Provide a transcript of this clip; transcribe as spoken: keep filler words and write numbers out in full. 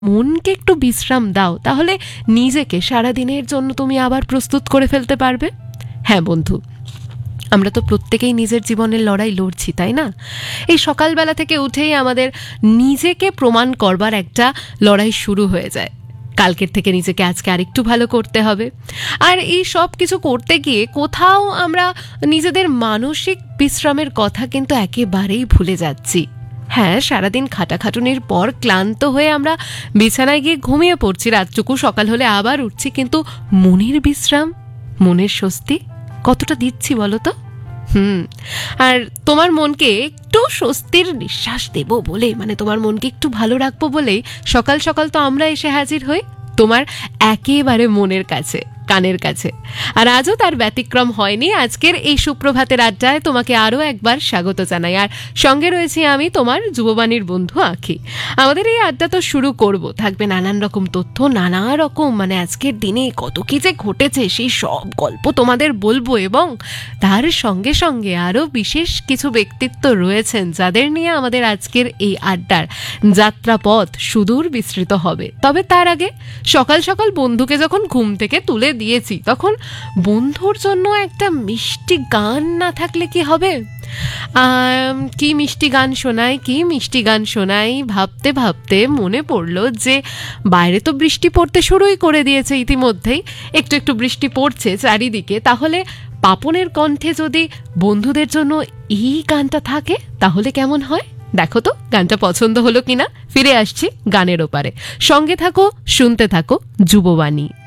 মনকে একটু বিশ্রাম দাও, তাহলে নিজেকে সারাদিনের জন্য তুমি আবার প্রস্তুত করে ফেলতে পারবে। হ্যাঁ বন্ধু, আমরা তো প্রত্যেকেই নিজের জীবনের লড়াই লড়ছি, তাই না? এই সকালবেলা থেকে উঠেই আমাদের নিজেকে প্রমাণ করবার একটা লড়াই শুরু হয়ে যায়। কালকের থেকে নিজেকে আজকে আরেকটু ভালো করতে হবে। আর এই সব কিছু করতে গিয়ে কোথাও আমরা নিজেদের মানসিক বিশ্রামের কথা কিন্তু একেবারেই ভুলে যাচ্ছি। হ্যাঁ, সারাদিন খাটাখাটুনির পর ক্লান্ত হয়ে আমরা বিছানায় গিয়ে ঘুমিয়ে পড়ছি, রাতটুকু সকাল হলে আবার উঠছি, কিন্তু মনের বিশ্রাম, মনের স্বস্তি কতটা দিচ্ছি বলো তো? হুম আর তোমার মনকে একটু স্বস্তির নিঃশ্বাস দেব বলে, মানে তোমার মনকে একটু ভালো রাখবো বলেই সকাল সকাল তো আমরা এসে হাজির হই তোমার একেবারে মনের কাছে, কানের কাছে। আর আজও তার ব্যতিক্রম হয়নি। আজকের এই সুপ্রভাতের আড্ডায় তোমাকে আরও একবার স্বাগত জানাই। আর সঙ্গে রয়েছি আমি, তোমার যুববাণীর বন্ধু আঁখি। আমাদের এই আড্ডা তো শুরু করব, থাকবে নানান রকম তথ্য, নানা রকম মানে আজকের দিনে কত কি যে ঘটেছে সেই সব গল্প তোমাদের বলবো, এবং তার সঙ্গে সঙ্গে আরও বিশেষ কিছু ব্যক্তিত্ব রয়েছেন যাদের নিয়ে আমাদের আজকের এই আড্ডার যাত্রাপথ সুদূর বিস্তৃত হবে। তবে তার আগে সকাল সকাল বন্ধুকে যখন ঘুম থেকে তুলে দিয়েছি, তখন বন্ধুর জন্য একটা মিষ্টি গান না থাকলে কি হবে? কি মিষ্টি গান শোনাই, কি মিষ্টি গান শোনাই ভাবতে ভাবতে মনে পড়লো যে বাইরে তো বৃষ্টি পড়তে শুরুই করে দিয়েছে ইতিমধ্যেই, একটু একটু বৃষ্টি পড়ছে চারিদিকে। তাহলে পাপনের কণ্ঠে যদি বন্ধুদের জন্য এই গানটা থাকে তাহলে কেমন হয়? দেখো তো গানটা পছন্দ হলো কিনা। ফিরে আসছি গানের ওপারে, সঙ্গে থাকো, শুনতে থাকো যুববাণী।